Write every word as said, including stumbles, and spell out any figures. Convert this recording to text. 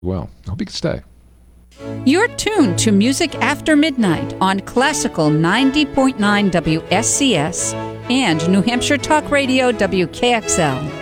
Well, I hope you can stay. You're tuned to Music After Midnight on Classical ninety point nine W S C S and New Hampshire Talk Radio W K X L.